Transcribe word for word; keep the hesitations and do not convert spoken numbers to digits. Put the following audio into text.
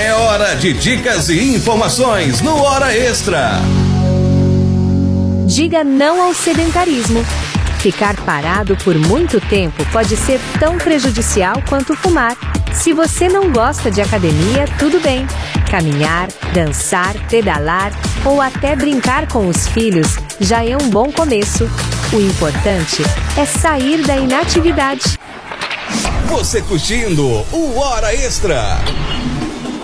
É hora de dicas e informações no Hora Extra. Diga não ao sedentarismo. Ficar parado por muito tempo pode ser tão prejudicial quanto fumar. Se você não gosta de academia, tudo bem. Caminhar, dançar, pedalar ou até brincar com os filhos já é um bom começo. O importante é sair da inatividade. Você curtindo o Hora Extra.